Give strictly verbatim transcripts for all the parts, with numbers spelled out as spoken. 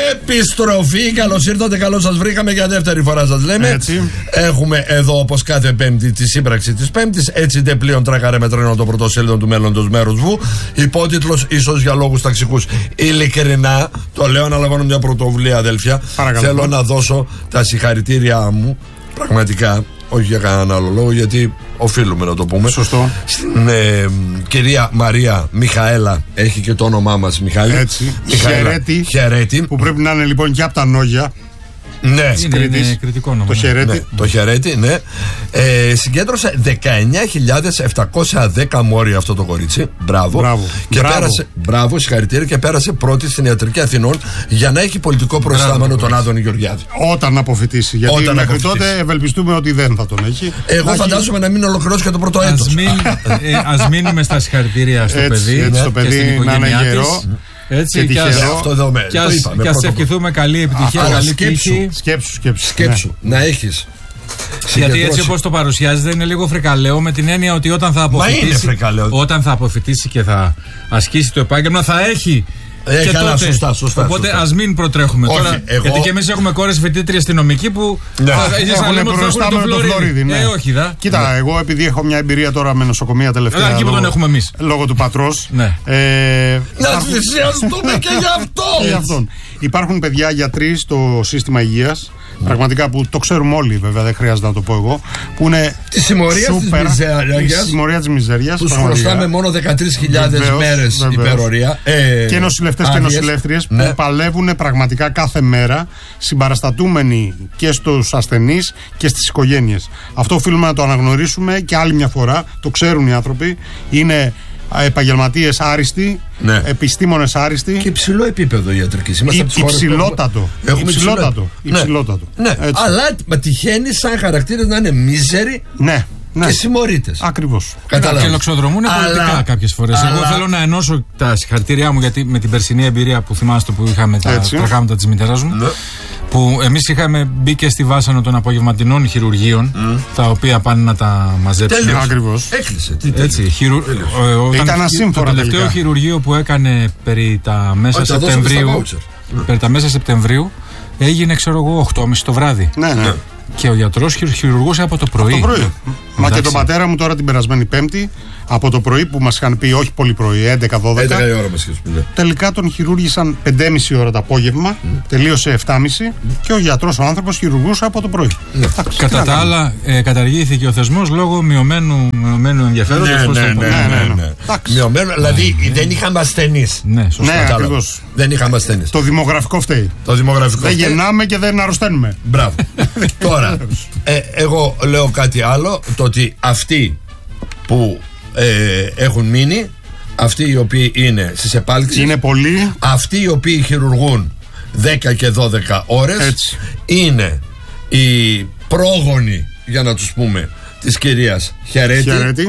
Επιστροφή, καλώς ήρθατε, καλώς σας βρήκαμε για δεύτερη φορά, σας λέμε. Έτσι. Έχουμε εδώ όπως κάθε Πέμπτη τη σύμπραξη της Πέμπτης. Έτσι δεν πλέον τράκαρε με τρένο το πρωτοσέλιδο του μέλλοντος μέρους Βου. Υπότιτλος ίσως για λόγους ταξικούς. Ειλικρινά το λέω, αναλαμβάνω μια πρωτοβουλία, αδέλφια. Παρακαλώ. Θέλω να δώσω τα συγχαρητήριά μου, πραγματικά, όχι για κανέναν άλλο λόγο, γιατί οφείλουμε να το πούμε. Σωστό. Στην ε, κυρία Μαρία Μιχαέλα, έχει και το όνομά μας Μιχάλη. Έτσι. Μιχαέλα Χαιρέτη. Χαιρέτη. Που πρέπει να είναι λοιπόν και από τα Νόγια. Ναι, Είναι, είναι κριτικό όνομα. Το ναι. Χαιρέτη. ναι, το Χαιρέτη, ναι. Ε, συγκέντρωσε δεκαεννιά χιλιάδες επτακόσια δέκα μόρια αυτό το κορίτσι. Μπράβο. Μπράβο. Και Μπράβο. πέρασε, μπράβο, συγχαρητήρια, και πέρασε πρώτη στην Ιατρική Αθηνών για να έχει πολιτικό προϊστάμενο τον Άδωνη Γεωργιάδη. Όταν αποφοιτήσει. Γιατί Όταν μέχρι αποφοιτήσει. τότε ευελπιστούμε ότι δεν θα τον έχει. Εγώ Να φαντάζομαι να μην ολοκληρώσει και το πρώτο Ας, έτος. μην, ε, ας μείνουμε στα συγχαρητήρια στο Έτσι, παιδί έτσι, στο και παιδί στην να είναι οικογένειά γερό της. Έτσι, και και ας, τυχερό. Αυτό εδώ με, και το ας, είπαμε, και ας πρώτο. ευχηθούμε καλή επιτυχία, Αλλά καλή σκέψου. τύχη. Σκέψου, σκέψου. Σκέψου, να έχεις Γιατί έτσι συγκεντρώσει. όπως το παρουσιάζεται είναι λίγο φρικαλαίο, με την έννοια ότι όταν θα είναι αποφοιτήσει, φρικαλαίο. όταν θα αποφοιτήσει και θα ασκήσει το επάγγελμα θα έχει. Έχει, και αλλά τότε. σωστά, σωστά, Οπότε σωστά. ας μην προτρέχουμε Όχι, τώρα. εγώ- Γιατί και εμείς έχουμε κόρες φοιτήτριες στη νομική που Ναι. θα, είναι σαν να Έχουν λέμε ότι θα έχουν προϊστάμενο το το Φλωρίδι. Φλωρίδι, ναι. Ε, όχι, δα. Κοίτα, εγώ επειδή έχω μια εμπειρία τώρα με νοσοκομεία τελευταία. Έλα, εκεί που λόγω- τον έχουμε εμείς. Λόγω του πατρός. Ναι. Ε, Να υπάρχουν- θυσιαστούμε και γι' αυτό. και για αυτόν. Υπάρχουν παιδιά γιατροί στο σύστημα υγείας. Πραγματικά που το ξέρουμε όλοι, βέβαια, δεν χρειάζεται να το πω εγώ. Που είναι Τη συμμορία της σούπερ. μιζέριας, Τη συμμορία της μιζέριας. τους πραγματικά. χρωστάμε μόνο δεκατρείς χιλιάδες Βεβαίως, μέρες βεβαίως. υπερορία. Ε, Και νοσηλευτές και άδειες. νοσηλεύτριες Ναι. που παλεύουν πραγματικά κάθε μέρα, συμπαραστατούμενοι και στους ασθενείς και στις οικογένειες. Αυτό οφείλουμε να το αναγνωρίσουμε και άλλη μια φορά. Το ξέρουν οι άνθρωποι. Είναι επαγγελματίες άριστοι, Ναι. επιστήμονες άριστοι. Και υψηλό επίπεδο ιατρικής. Είμαστε Υ- από τις χώρες που υψηλότατο. έχουμε Υψηλότατο. Ναι. Υψηλότατο. Ναι, Έτσι. αλλά μα τυχαίνει σαν χαρακτήρες να είναι μίζεροι Ναι, ναι. και συμμορίτες. Ακριβώς. Καταλάβεις. Και λοξοδρομούν πολιτικά Αλλά- κάποιες φορές. Εγώ αλλά- θέλω να ενώσω τα συγχαρητήριά μου, γιατί με την περσινή εμπειρία που θυμάστε που είχαμε τα Έτσι. τραχάματα της μητέρας μου. Ναι. Που εμείς είχαμε μπει και στη βάσανο των απογευματινών χειρουργείων, τα οποία πάνε να τα μαζέψουν. Τέλειος. Ακριβώς. Έκλεισε. Τι Έτσι, χειρου... ε, όταν Ήταν το ασύμφορα τελευταίο τελικά. χειρουργείο που έκανε περί τα μέσα Όχι, τα δώσαμε στα Σεπτεμβρίου, voucher. περί τα μέσα Σεπτεμβρίου, έγινε, ξέρω εγώ, οκτώ και μισή το βράδυ. Ναι, ναι. Και ο γιατρός χειρου- χειρουργούσε από το πρωί. Το πρωί. Μα και Εντάξει. τον πατέρα μου τώρα την περασμένη Πέμπτη, από το πρωί που μας είχαν πει, όχι πολύ πρωί, έντεκα δώδεκα. έντεκα η ώρα μας είχες πει, ναι. Τελικά τον χειρούργησαν πέντε και μισή ώρα το απόγευμα, τελείωσε επτά και μισή και ο γιατρός ο άνθρωπος χειρουργούσε από το πρωί. Εντάξει, τι Κατά να τα κάνουμε. άλλα, ε, καταργήθηκε ο θεσμός λόγω μειωμένου, μειωμένου ενδιαφέροντος. Ναι, πώς ναι, το πω. ναι, ναι, ναι, ναι. ναι. Εντάξει. Μειωμένο, δηλαδή δεν είχαμε ασθενείς. Ναι, σωστά. Ναι, Κατάλαβα. ακριβώς. Δεν είχαμε ασθενείς. Το δημογραφικό φταίει. Το δημογραφικό. Δεν φταίει. γεννάμε και δεν αρρωσταίνουμε. Μπράβο. Τώρα, ε, εγώ λέω κάτι άλλο. Το ότι αυτοί που ε, έχουν μείνει, αυτοί οι οποίοι είναι στις επάλξεις, Είναι πολύ. αυτοί οι οποίοι χειρουργούν δέκα και δώδεκα ώρες, Έτσι. είναι οι πρόγονοι, για να τους πούμε, της κυρίας Χαιρέτη, Χαιρέτη.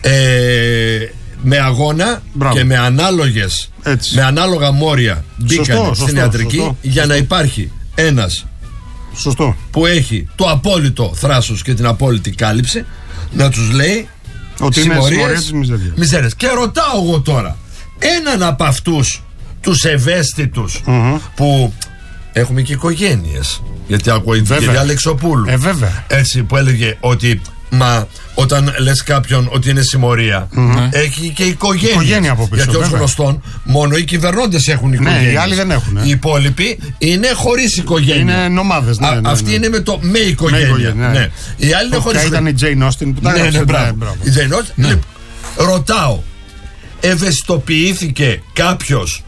ε, με αγώνα Μπράβο. και με ανάλογες, Έτσι. με ανάλογα μόρια μπήκαν Σωστό, στην σωστό, ιατρική σωστό, για να υπάρχει ένας Σωστό. που έχει το απόλυτο θράσος και την απόλυτη κάλυψη να τους λέει Ότι είναι συμμορίες, συμμορία της μιζέριας. μιζέριες. Και ρωτάω εγώ τώρα έναν από αυτούς τους ευαίσθητους Μμμ. που έχουμε και οικογένειες, γιατί ακούω την Βέβαια. κυρία Αλεξοπούλου, Ε, βέβαια. έτσι, που έλεγε ότι μα όταν λες κάποιον ότι είναι συμμορία, έχει και οικογένεια. Οικογένεια από πίσω, Γιατί ως βέβαια. γνωστόν μόνο οι κυβερνώντες έχουν οικογένειες. οι άλλοι δεν έχουν, ε. Οι υπόλοιποι είναι χωρίς οικογένεια. Είναι νομάδες. Ναι, Α, ναι, ναι. Αυτή είναι με το με οικογένεια. Με οικογένεια, ναι. Ναι. Οι άλλοι είναι χωρίς Ποια ήταν η Jane Austen που τα ναι, έγραψε. ναι, μπράβο. μπράβο. Η Jane Austen, λοιπόν, ρωτάω, ευαισθητοποιήθηκε κάποιος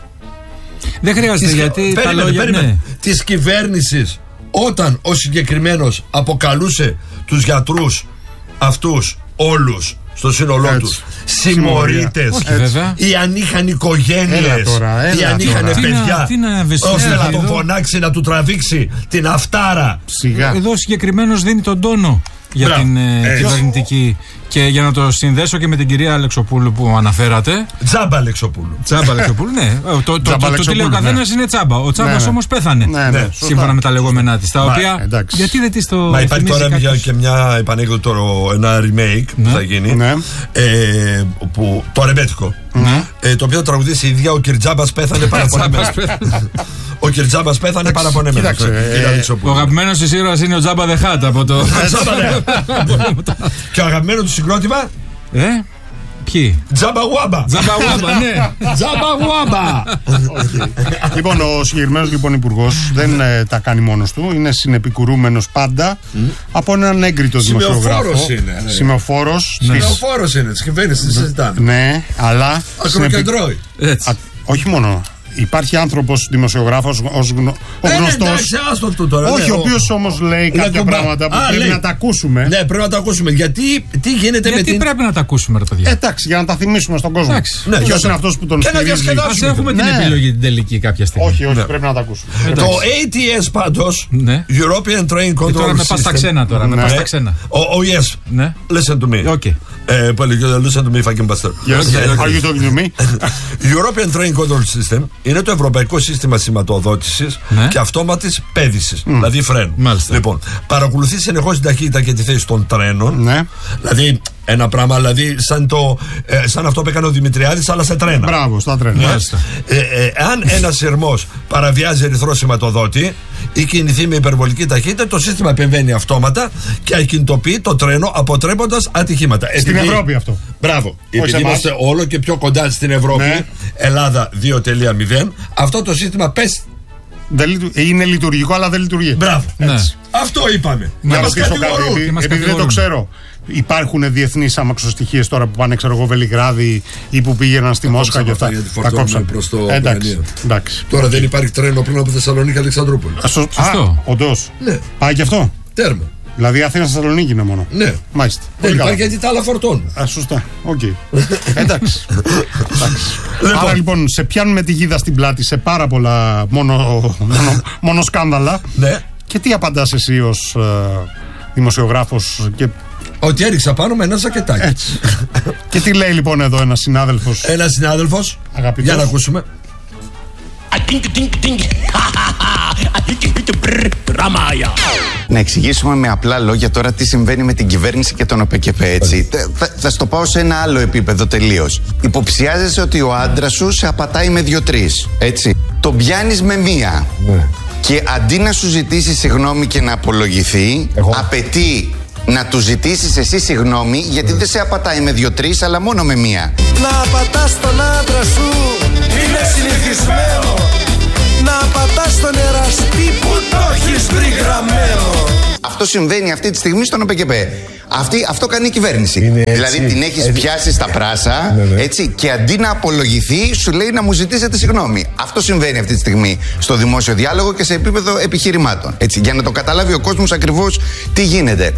Δεν χρειάζεται της, γιατί τα περίμενε, λόγια. περίμενε, Ναι. της κυβέρνησης όταν ο συγκεκριμένος αποκαλούσε τους γιατρούς αυτούς όλους στο σύνολό Έτσι. τους συμμορίτες, Όχι, βέβαια. ή αν είχαν οικογένειες, Έλα τώρα, έλα ή αν είχαν τώρα. Τι να- παιδιά, τι να ευαισθητοποιήσει ώστε να εδώ. τον φωνάξει, να του τραβήξει την αυτάρα. Σιγά. Εδώ συγκεκριμένο δίνει τον τόνο για Μπράβο. την ε, Έτσι. κυβερνητική. Και για να το συνδέσω και με την κυρία Αλεξοπούλου που αναφέρατε. Τζάμπα Αλεξοπούλου. Τσάμπα Αλεξοπούλου, ναι. Το, το, το, Τζάμπα το, το τι λέει ο Αλεξοπούλου, καθένα είναι τσάμπα. Ο τσάμπα Ναι, ναι. όμως πέθανε. Ναι, ναι, σωστά. Σύμφωνα με τα λεγόμενά τη. Τα Μα, οποία. εντάξει. Γιατί δεν τη το. Μα υπάρχει θυμίζει τώρα μια, κάποιος? και μια επανέκδοτη, ένα remake που θα γίνει. Ναι. Ε, που, το ρεμπέτικο. Ναι. Ε, το οποίο τραγουδίσει η ίδια ο Κυρτζάμπας πέθανε πάρα πολύ. Τσάμπας μετά. πέθανε. Ο Κυρτζάμπας πέθανε παραπονεμένος. Ο αγαπημένος της ήρωας είναι ο Τζάμπα Δε Χάτ από το. Και ο αγαπημένος του συγκρότημα. Ε, ποιοι? Τζάμπα Γουάμπα. Τζάμπα Γουάμπα, ναι. Τζάμπα Γουάμπα. Λοιπόν, ο συγκεκριμένος λοιπόν υπουργός δεν ε, τα κάνει μόνος του. Είναι συνεπικουρούμενος πάντα mm. από έναν έγκριτο δημοσιογράφο. Σημεοφόρος είναι. Σημεοφόρος. Ναι. Σημεοφόρος είναι, της κυβέρνησης, τη συζητάμε. Ναι, αλλά. Ακροκεντρώει. Έτσι. Όχι μόνο. Υπάρχει άνθρωπος δημοσιογράφος ως γνω... ο ε, γνωστός. Ναι, εντάξει, άστο το τώρα. Όχι, ναι, ο οποίος όμως λέει κάποια κουμπά. πράγματα που Α, πρέπει λέει. να τα ακούσουμε. Ναι, πρέπει να τα ακούσουμε. Γιατί τι γίνεται Γιατί με την. πρέπει να τα ακούσουμε, ρε παιδιά. Εντάξει, για να τα θυμίσουμε στον κόσμο. Ναι, ποιος είναι αυτός που τον στηρίζει. Ας έχουμε την ναι. επιλογή την τελική κάποια στιγμή. Όχι, όχι, ναι. πρέπει να τα ακούσουμε. Το έι τι ες πάντως, ναι. European Train Control Και τώρα με πας στα ξένα τώρα, με Ναι. πας στα ξένα. Oh, oh yes, Ναι. listen to me. Okay. Ε, πάλι, listen to me, fucking bastard. Yes, are you talking to me? European Train Control System είναι το ευρωπαϊκό σύστημα σηματοδότησης Ναι. και αυτόματης πέδησης, δηλαδή φρένου. Μάλιστα. Λοιπόν, παρακολουθεί συνεχώς την ταχύτητα και τη θέση των τρένων. Ναι. Δηλαδή, ένα πράγμα, δηλαδή, σαν, το, ε, σαν αυτό που έκανε ο Δημητριάδης, αλλά σε τρένα. Μπράβο, στα τρένα. Μάλιστα. Ε, ε, αν ένα σειρμός παραβιάζει ερυθρό σηματοδότη ή κινηθεί με υπερβολική ταχύτητα, το σύστημα επεμβαίνει αυτόματα και ακινητοποιεί το τρένο, αποτρέποντας ατυχήματα. Στην Επειδή- Ευρώπη αυτό. Μπράβο. σε Επειδή εμάς. είμαστε όλο και πιο κοντά στην Ευρώπη, Ναι. Ελλάδα δύο κόμμα μηδέν, αυτό το σύστημα πες. Δεν λειτου- Είναι λειτουργικό, αλλά δεν λειτουργεί. Μπράβο. Ναι. Αυτό είπαμε. Να Για μας ρωτήσω κάτι, κατηγορούν. επειδή, και μας επειδή δεν το κατηγορούν. ξέρω. Υπάρχουν διεθνείς αμαξοστοιχίες τώρα που πάνε, ξέρω εγώ, Βελιγράδι ή που πήγαιναν στη Μόσχα και αυτά, αυτά. γιατί Τα φορτώνουμε κόψαν. προς το Εντάξει. Ουκρανία. Εντάξει. Τώρα δεν υπάρχει τρένο πριν από Θεσσαλονίκη Αλεξανδρούπολη. Α, σω- Σωστό. Α, όντως. Ναι. Πάει και αυτό. Τέρμα. Δηλαδή Αθήνα Θεσσαλονίκη είναι μόνο. Ναι. Μάλιστα. Δεν Πολύ υπάρχει καλά. γιατί τα άλλα φορτώνουν. Α, σωστά. Οκ. Εντάξει. Εντάξει. Λοιπόν. Άρα λοιπόν σε πιάνουμε τη γίδα στην πλάτη σε πάρα πολλά μόνο, μόνο, μόνο σκάνδαλα. Ναι. Και τι απαντάς εσύ ως ε, δημοσιογράφος και Ότι έριξα πάνω με ένα σακετάκι. έτσι. Και τι λέει λοιπόν εδώ ένας συνάδελφος Ένα συνάδελφο. αγαπητός. Για να ακούσουμε. Να εξηγήσουμε με απλά λόγια τώρα τι συμβαίνει με την κυβέρνηση και τον ΟΠΕΚΕΠΕ, έτσι. Θα, θα στο πάω σε ένα άλλο επίπεδο τελείως. Υποψιάζεσαι ότι ο άντρας σου σε απατάει με δύο-τρεις, έτσι. Τον πιάνεις με μία. Ναι. Και αντί να σου ζητήσει συγγνώμη και να απολογηθεί, απαιτεί να του ζητήσεις εσύ συγγνώμη, γιατί δεν σε απατάει με δύο-τρεις, αλλά μόνο με μία. Να πατάς τον άντρα σου είναι συνηθισμένο. Να πατάς τον εραστή που το έχεις βρει γραμμένο. Αυτό συμβαίνει αυτή τη στιγμή στον ΟΠΕΚΕΠΕ. Αυτή, αυτό κάνει η κυβέρνηση. Δηλαδή την έχεις πιάσει στα πράσα, έτσι, και αντί να απολογηθεί, σου λέει να μου ζητήσετε συγγνώμη. Αυτό συμβαίνει αυτή τη στιγμή στο δημόσιο διάλογο και σε επίπεδο επιχειρημάτων. Έτσι, για να το καταλάβει ο κόσμος ακριβώς τι γίνεται.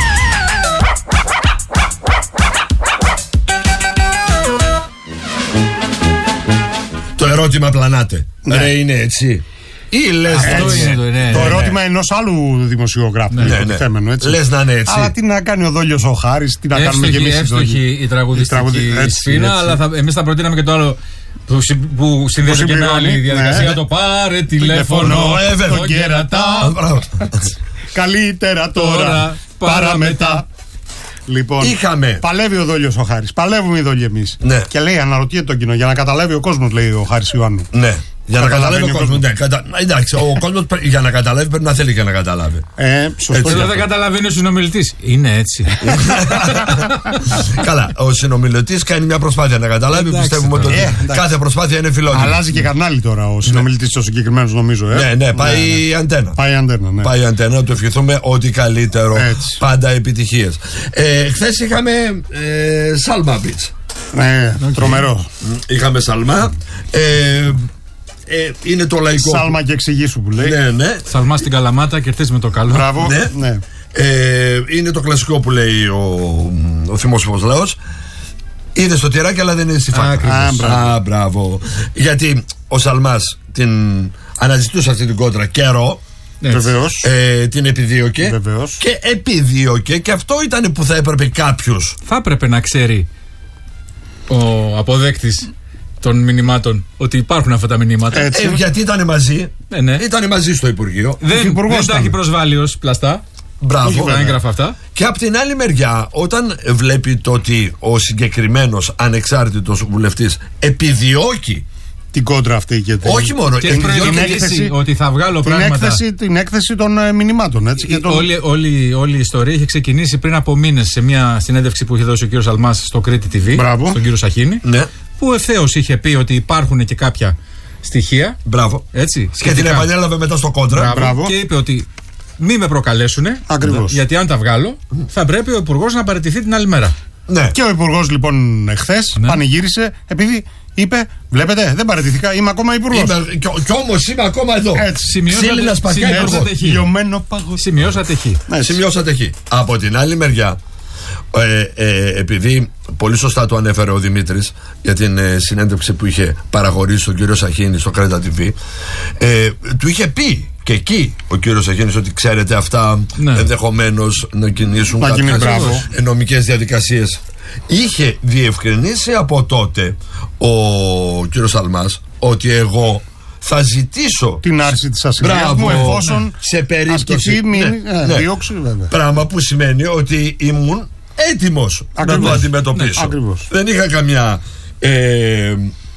Το ερώτημα πλανάται. Ρε, είναι έτσι. Ή λες Αυτό έτσι. είναι το, ναι, Το ναι, ερώτημα ενός άλλου δημοσιογράφου. Ναι, ναι. υποτιθέμενο, έτσι. Λες να είναι έτσι. Αλλά τι να κάνει ο Δόλιος ο Χάρης, τι να κάνουμε κι Εύστοχη, εμείς οι εύστοχη Δόλιοι. η τραγουδιστική τραγουδι- έτσι, σφήνα, έτσι. αλλά θα, εμείς θα προτείναμε και το άλλο που, συ- που συνδέεται και με συμπληρώνει, άλλη διαδικασία. ναι. Το πάρε τηλέφωνο, ε, βέβαια. το κερατά. Α, μπράβο. Καλύτερα τώρα, Τώρα, παρά μετά. Λοιπόν, Είχαμε. παλεύει ο Δόλιος ο Χάρης. Παλεύουμε οι Δόλιοι εμείς. Ναι. Και λέει, αναρωτιέται το κοινό, για να καταλάβει ο κόσμος, λέει ο Χάρης Ιωάννου. Ναι. Για να καταλάβει ο Καταλαβαίνει ο κόσμο. Ναι, κατα... Εντάξει, ο κόσμο για να καταλάβει πρέπει να θέλει και να καταλάβει. Ε, σωστό. Έτσι. Εδώ δεν καταλαβαίνει ο συνομιλητής. Είναι έτσι. Καλά, ο συνομιλητή κάνει μια προσπάθεια να καταλάβει. Εντάξει, Πιστεύουμε τώρα. ότι Ε, εντάξει. κάθε προσπάθεια είναι φιλότιμη. Αλλάζει και κανάλι τώρα ο συνομιλητής ο συγκεκριμένος, νομίζω. Ε. Ναι, ναι, πάει η αντένα. Πάει η αντένα, ναι. Πάει η αντένα, να του ευχηθούμε ό,τι καλύτερο. Έτσι. Πάντα επιτυχίες. Ε, Χθε είχαμε ε, Σάλμα Beach. Ναι, τρομερό. Είχαμε Σαλμά. Ε, ε, είναι το λαϊκό. Σάλμα και εξηγήσου που λέει. Ναι, ναι. Σαλμά στην Καλαμάτα και χτες με το καλό. Μπράβο. Ναι. Ναι. Ε, είναι το κλασικό που λέει ο, ο θυμόσιμος λαός. Είναι στο τυράκι, αλλά δεν είναι στη φάκα. Ακριβώς. Α, μπράβο. Α, μπράβο. Γιατί ο Σαλμάς την αναζητούσε αυτή την κόντρα καιρό. Έτσι. Βεβαίως. Ε, την επιδίωκε. Βεβαίως. Και επιδίωκε. Και αυτό ήταν που θα έπρεπε κάποιος. Θα έπρεπε να ξέρει ο αποδέκτης των μηνυμάτων ότι υπάρχουν αυτά τα μηνύματα. Έτσι. Ε, γιατί ήταν μαζί. Ναι, ναι. Ήταν μαζί στο Υπουργείο. Δεν, Υπουργός δεν τα ήταν. έχει προσβάλει ως πλαστά. Μπράβο. Τα έγγραφα αυτά. Και από την άλλη μεριά, όταν βλέπει το ότι ο συγκεκριμένος ανεξάρτητος βουλευτής επιδιώκει την κόντρα αυτή και την, όχι μόνο. Και την, την έκθεση ότι θα βγάλω την πράγματα. Έκθεση, την έκθεση των ε, μηνυμάτων. Έτσι, και τον... όλη, όλη, όλη η ιστορία είχε ξεκινήσει πριν από μήνες σε μια συνέντευξη που είχε δώσει ο κύριος Αλμάς στο Κρήτη τι βι, Μπράβο. στον κύριο Σαχίνη. Ναι. Που ευθέως είχε πει ότι υπάρχουν και κάποια στοιχεία. Μπράβο. Έτσι, και την επανέλαβε μετά στο κόντρα. Μπράβο. Και είπε ότι μη με προκαλέσουνε. Ακριβώς. Γιατί αν τα βγάλω, θα πρέπει ο Υπουργός να παραιτηθεί την άλλη μέρα. Ναι. Και ο Υπουργός λοιπόν εχθές ναι. πανηγύρισε επειδή είπε: βλέπετε, δεν παραιτηθήκα, είμαι ακόμα Υπουργός. Κι, κι όμως είμαι ακόμα εδώ. Σημειώσατε χ. Σημειώσατε χ. Από την άλλη μεριά, ε, ε, επειδή πολύ σωστά το ανέφερε ο Δημήτρης για την ε, συνέντευξη που είχε παραχωρήσει στον κύριο Σαχίνη στο Κρέτα τι βι, ε, του είχε πει και εκεί ο κύριος Σαχίνης ότι ξέρετε αυτά ναι. ενδεχομένως να κινήσουν να κάποιες νομικές διαδικασίες. Είχε διευκρινίσει από τότε ο κύριος Αλμάς ότι εγώ θα ζητήσω την άρση της ασυλίας μου εφόσον ναι. σε περίπτωση ασκηθεί μη, ναι, ναι, ναι. διώξη βέβαια. Πράγμα που σημαίνει ότι ήμουν έτοιμος ακριβώς. να το αντιμετωπίσω. Ναι, δεν είχα καμιά ε,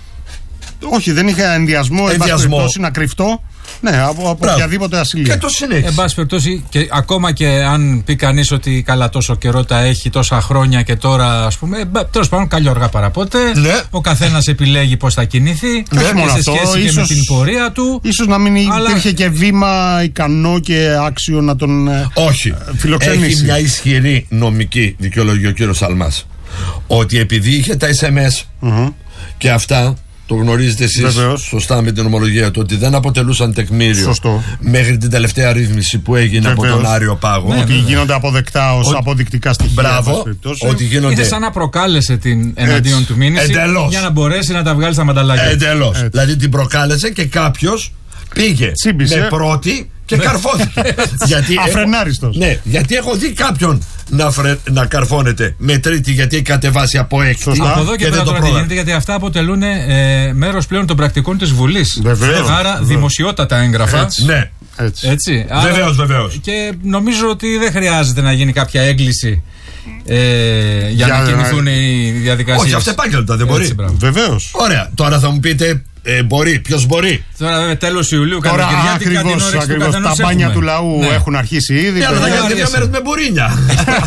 όχι, δεν είχα ενδιασμό, ενδιασμό. να κρυφτώ ναι, από, από οποιαδήποτε ασυλία. Και το συνέχισε. Εν πάση περιπτώσει, και ακόμα και αν πει κανείς ότι καλά τόσο καιρό τα έχει, τόσα χρόνια και τώρα, ας πούμε, τέλος πάντων, καλή αργά παραπότε. Ναι. Ο καθένας επιλέγει πώς θα κινηθεί. Ναι. Και σε αυτό, σχέση ίσως, και με την πορεία του. Ίσως να μην αλλά... υπήρχε και βήμα ικανό και άξιο να τον όχι. φιλοξενήσει. Έχει μια ισχυρή νομική δικαιολογία ο κύριος Αλμάς. Ότι επειδή είχε τα ες εμ ες mm-hmm. και αυτά. Το γνωρίζετε εσείς σωστά με την ομολογία του ότι δεν αποτελούσαν τεκμήριο Σωστό. μέχρι την τελευταία ρύθμιση που έγινε Βεβαίως. από τον Άριο Πάγο. Ναι, ότι ναι. γίνονται αποδεκτά ως ο... αποδεικτικά στοιχεία. Μπράβο. Ότι γίνονται... Είναι σαν να προκάλεσε την εναντίον του μήνυση Εντελώς. για να μπορέσει να τα βγάλει στα μανταλάκια. Εντελώς. Δηλαδή την προκάλεσε και κάποιος πήγε Τσίμπησε. με πρώτη και καρφώθηκε. γιατί Αφρενάριστος. Έχω, ναι, γιατί έχω δει κάποιον να, φρε, να καρφώνεται με τρίτη γιατί έχει κατεβάσει από έκτη. Σωστά. Από εδώ και, και πέρα τώρα τι γίνεται, γιατί αυτά αποτελούν ε, μέρος πλέον των πρακτικών της Βουλής. Βεβαίως. Άρα βεβαίως. δημοσιότατα έγγραφα. Έτσι. Ναι. Έτσι. Έτσι. Άρα, βεβαίως, βεβαίως. Και νομίζω ότι δεν χρειάζεται να γίνει κάποια έγκληση ε, για, για να κινηθούν οι διαδικασίες. Όχι, αυτά επάγγελτα δεν μπορεί. Βεβαίως. Ωραία, τώρα θα μου πείτε. Ε, μπορεί, ποιος μπορεί. Τώρα βέβαια τέλος Ιουλίου, τώρα ακριβώς, ακριβώς τα μπάνια του λαού ναι. έχουν αρχίσει ήδη. Ναι, αλλά θα γίνει δύο μέρες με μπουρίνια.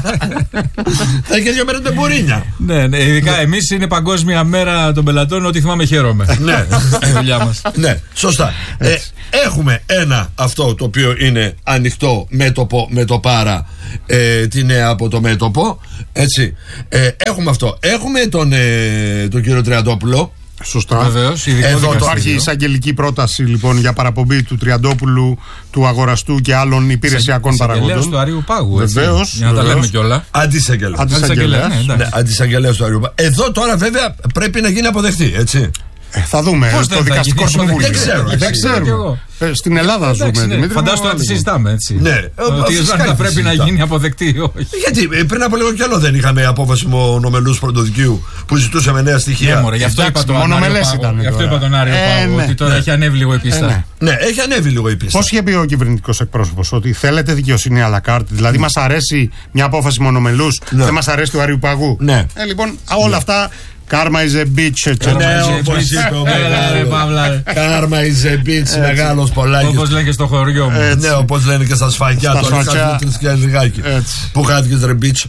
Θα γίνει δύο μέρες με μπουρίνια. Ναι, ναι, ειδικά εμείς είναι Παγκόσμια Μέρα των Πελατών, ό,τι θυμάμαι χαίρομαι. Ναι, δουλειά μας. Ναι, σωστά. Ε, έχουμε ένα αυτό το οποίο είναι ανοιχτό μέτωπο με το πάρα ε, τη νέα από το μέτωπο. Έτσι. Ε, έχουμε αυτό. Έχουμε τον, ε, τον κύριο Τριαντόπουλο. Σωστά. Βεβαίως, εδώ υπάρχει εισαγγελική πρόταση λοιπόν για παραπομπή του Τριαντόπουλου, του αγοραστού και άλλων υπηρεσιακών παραγόντων. Αντισαγγελέας του Αριού Πάγου. Βεβαίως. Για να τα λέμε κιόλα. Αντισαγγελέας. Αντισαγγελέας του Αριού Πάγου. Εδώ τώρα βέβαια πρέπει να γίνει αποδεκτή, έτσι. Ε, θα δούμε. Πώς το δικαστικό συμβούλιο. Δεν ξέρω. Δεν ξέρουμε. Ε, στην Ελλάδα ζούμε. Ναι. Φαντάζομαι ότι συζητάμε έτσι. Ναι. Ότι θα πρέπει να γίνει αποδεκτή. Γιατί πριν από λίγο καιρό δεν είχαμε απόφαση μονομελούς πρωτοδικείου που ζητούσαμε νέα στοιχεία. Ναι, γι' αυτό είπα τον Άριο Πάγου. Ότι τώρα έχει ανέβει λίγο η πίστα. Ναι, έχει ανέβει λίγο η πίστα. Πώς είχε πει ο κυβερνητικός εκπρόσωπος ότι θέλετε δικαιοσύνη à la carte, δηλαδή μας αρέσει μια απόφαση μονομελούς, δεν μας αρέσει του Άριου Πάγου. Ε, λοιπόν, όλα αυτά. Karma is a bitch. Ναι, όπως είπε ο μεγάλος. Karma is a bitch, μεγάλος Πολάκης. Όπως λένε και στο χωριό μου. Ναι, όπως λένε και στα σφακιά. Στα σφακιά. Που χάθηκες ρε bitch.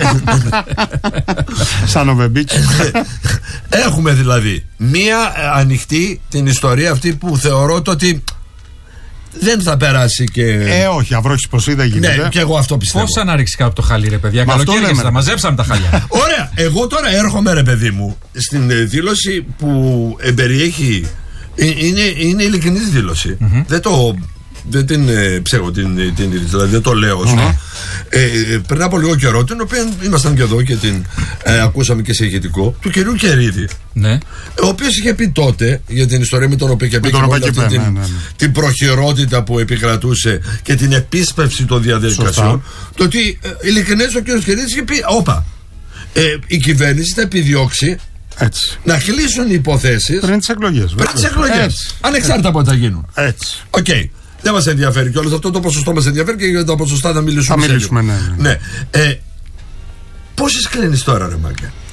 Σαν ο bitch. Έχουμε δηλαδή μία ανοιχτή την ιστορία αυτή που θεωρώ ότι δεν θα περάσει και. Ε, όχι, αυρόχης πως είδα γίνεται. Ναι, και εγώ αυτό πιστεύω. Πώς να ρίξει κάπου το χαλί, ρε παιδιά. Καλοκαίρι θα μαζέψαμε τα χαλιά. Ωραία, εγώ τώρα έρχομαι, ρε παιδί μου, στην δήλωση που εμπεριέχει. Είναι, είναι ειλικρινής δήλωση. Mm-hmm. Δεν το. Δεν την ε, ψέγω την, την, δηλαδή δεν το λέω. Mm-hmm. ε, πριν από λίγο καιρό, την οποία ήμασταν και εδώ και την ε, ακούσαμε και σε ηχητικό, του κυρίου Κερίδη. Ναι. Ο οποίος είχε πει τότε για την ιστορία με τον ΟΠΕΚΕΠΕ και όλη αυτή την, ναι, ναι. την προχειρότητα που επικρατούσε και την επίσπευση των διαδικασιών. Το ότι ε, ειλικρινές ο κύριος Κερίδης είχε πει, όπα, ε, η κυβέρνηση θα επιδιώξει έτσι. να κλείσουν οι υποθέσεις πριν τις εκλογές. Πριν τις εκλογές. Ανεξάρτητα από ό,τι θα γίνουν. Έτσι. Οκ. Okay. Δεν μας ενδιαφέρει κιόλας αυτό, το ποσοστό μας ενδιαφέρει και για τα ποσοστά θα μιλήσουμε. Θα μιλήσουμε, ναι. ναι. ναι. Ε, πόσες κλείνεις τώρα, ρε Μάγκε?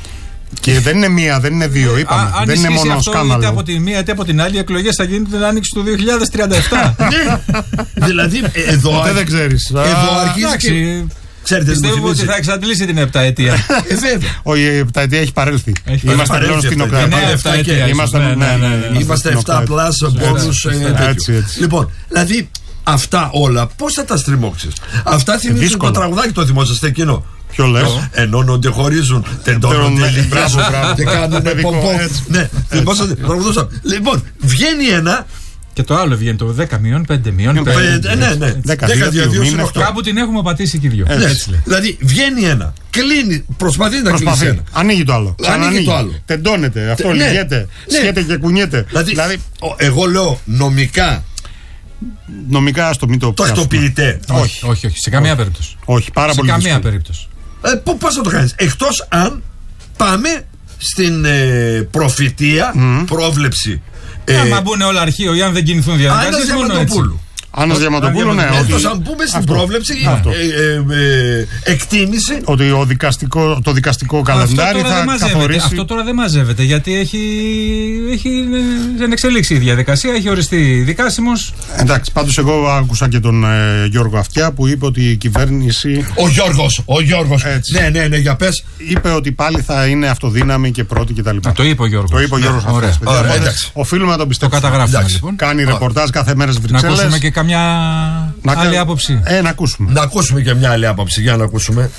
Και δεν είναι μία, δεν είναι δύο, είπαμε. Α, δεν είναι μόνο αυτό, σκάνδαλο. Είτε από τη μία είτε από την άλλη, οι εκλογές θα γίνουν την άνοιξη του δύο χιλιάδες τριάντα επτά. Ναι, δηλαδή εδώ. Ποτέ δεν ξέρεις. Εδώ αρχίζει. Και... Ξέρετε, πιστεύω ότι θα εξαντλήσει την επταετία. Ε, βέβαια. Όχι, η επταετία έχει παρέλθει. Έχει Είμαστε πλέον στην επταετία. Είμαστε επτά πλάσ μπόνους. Λοιπόν, δηλαδή αυτά όλα πώς θα τα στριμώξεις? Αυτά θυμίζουν το τραγουδάκι, το θυμόσαστε εκείνο? Ποιο λες? Ενώνονται, χωρίζουν, τεντώνονται, λυγίζουν και κάνουν πομπό. Ναι, θυμόσαστε, τραγουδούσαμε. Λοιπόν, βγαίνει ένα. Και το άλλο βγαίνει το δέκα μείον πέντε μείον πέντε. Ναι, ναι. δέκα δύο είναι οκτώ. Κάπου την έχουμε πατήσει και οι δυο. Δηλαδή βγαίνει ένα, κλείνει, προσπαθεί να κλείσει ένα. Ανοίγει το άλλο. Ανοίγει το άλλο. Τεντώνεται, αυτό λυγέται, σχέται και κουνιέται. Δηλαδή, εγώ λέω νομικά. Νομικά στο μην το τακτοποιητέ. Όχι, όχι, όχι, σε καμία περίπτωση. Όχι, πάρα πολύ δύσκολο. Σε καμία περίπτωση. Πώς θα το κάνεις? Εκτός αν πάμε στην προφητεία, πρόβλεψη. Άμα μπουν όλα αρχείο ή αν δεν κινηθούν διαδικασίες, μόνο έτσι. Άννας Διαματοπούλου, ναι. Εκτός αν πούμε στην πρόβλεψη, εκτίμηση. Ότι ο δικαστικό, το δικαστικό καλεντάρι θα καθορίσει. Αυτό τώρα δεν μαζεύεται, γιατί έχει, έχει δεν εξελίξει η διαδικασία, έχει οριστεί δικάσιμος. Εντάξει, πάντως εγώ άκουσα και τον ε, Γιώργο Αυτιά που είπε ότι η κυβέρνηση. Ο Γιώργος, ο Γιώργος. Ναι, ναι, ναι, για πες. Είπε ότι πάλι θα είναι αυτοδύναμη και πρώτη κτλ. Το είπε ο Γιώργος. Το είπε ο Γιώργος Αυτιάς. Οφείλουμε να τον πιστέψουμε. Το καταγράφουμε λοιπόν. Κάνει ρεπορτάζ κάθε μέρα στις Βρυξέλλες. Να ακούσουμε και καμιά να άλλη κα... άποψη. Ε, να ακούσουμε. Να ακούσουμε και μια άλλη άποψη. Για να ακούσουμε.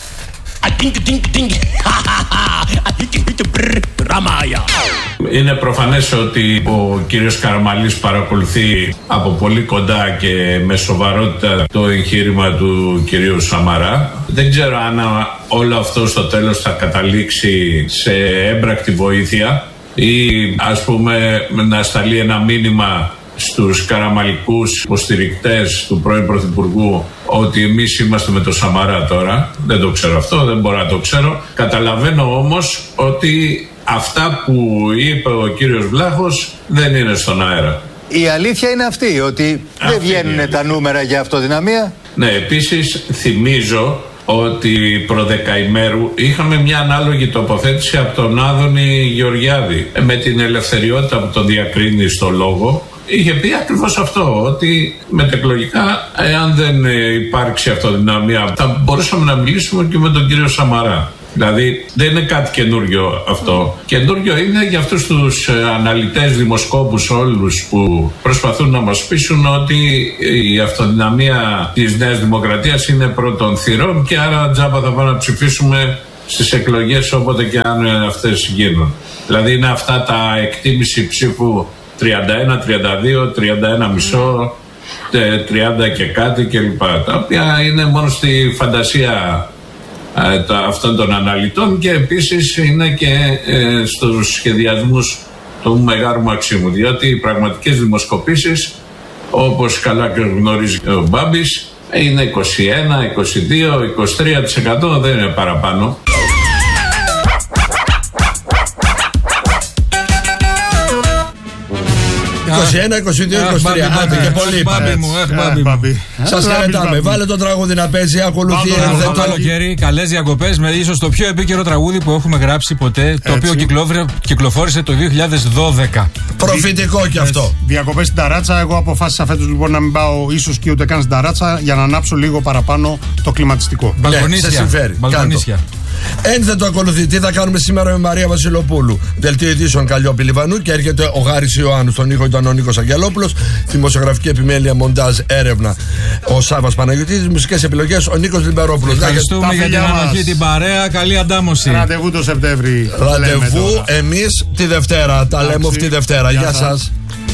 Είναι προφανές ότι ο κύριος Καραμανλής παρακολουθεί από πολύ κοντά και με σοβαρότητα το εγχείρημα του κυρίου Σαμαρά. Δεν ξέρω αν όλο αυτό στο τέλος θα καταλήξει σε έμπρακτη βοήθεια ή ας πούμε να σταλεί ένα μήνυμα στους καραμαλικούς υποστηρικτές του πρώην Πρωθυπουργού ότι εμείς είμαστε με το Σαμαρά τώρα. Δεν το ξέρω αυτό, δεν μπορώ να το ξέρω. Καταλαβαίνω όμως ότι αυτά που είπε ο κύριος Βλάχος δεν είναι στον αέρα. Η αλήθεια είναι αυτή, ότι αυτή δεν βγαίνουν τα νούμερα για αυτοδυναμία. Ναι, επίσης θυμίζω ότι προδεκαημέρου είχαμε μια ανάλογη τοποθέτηση από τον Άδωνη Γεωργιάδη με την ελευθεριότητα που τον διακρίνει στο λόγο. Είχε πει ακριβώς αυτό, ότι μετεκλογικά, εάν δεν υπάρξει αυτοδυναμία, θα μπορούσαμε να μιλήσουμε και με τον κύριο Σαμαρά. Δηλαδή δεν είναι κάτι καινούριο αυτό. Καινούριο είναι για αυτούς τους αναλυτές, δημοσκόπους όλους που προσπαθούν να μας πείσουν ότι η αυτοδυναμία της Νέας Δημοκρατίας είναι πρώτων θυρών και άρα τζάμπα θα πάμε να ψηφίσουμε στις εκλογές όποτε και αν αυτές γίνουν. Δηλαδή είναι αυτά τα εκτίμηση ψήφου τριάντα ένα, τριάντα δύο, τριάντα ένα μισό, τριάντα και κάτι κλπ. Τα οποία είναι μόνο στη φαντασία ε, τα, αυτών των αναλυτών και επίσης είναι και ε, στους σχεδιασμούς του Μεγάλου Μαξίμου. Διότι οι πραγματικές δημοσκοπήσεις, όπως καλά και γνωρίζει ο Μπάμπης, είναι είκοσι ένα, είκοσι δύο, είκοσι τρία τοις εκατό, δεν είναι παραπάνω. είκοσι ένα, είκοσι δύο, είκοσι τρία. Άντε και πολύ είπαμε. Σας χαιρετάμε. Βάλε το τραγούδι να παίζει. Ακολουθεί το καλοκαίρι. Καλές διακοπές με ίσως το πιο επίκαιρο τραγούδι που έχουμε γράψει ποτέ. Το οποίο κυκλοφόρησε το δύο χιλιάδες δώδεκα. Προφητικό κι αυτό. Διακοπές στην ταράτσα. Εγώ αποφάσισα φέτος λοιπόν να μην πάω ίσως και ούτε καν στην ταράτσα για να ανάψω λίγο παραπάνω το κλιματιστικό. Μπαλκονίσια. Ένθετο ακολουθεί. Τι θα κάνουμε σήμερα με Μαρία Βασιλοπούλου. Δελτίο ειδήσεων Καλλιόπη Λιβανού και έρχεται ο Γάρης Ιωάννου. Στον ήχο ήταν ο Νίκος Αγγελόπουλος. Δημοσιογραφική επιμέλεια, μοντάζ, έρευνα ο Σάββας Παναγιωτίδης. Μουσικές επιλογές ο Νίκος Λιμπερόπουλος. Ευχαριστούμε για την ανοχή, την παρέα. Καλή αντάμωση. Ραντεβού το Σεπτέμβρη. Ραντεβού εμείς τη Δευτέρα. Τα λέμε αυτή τη Δευτέρα. Γεια σας.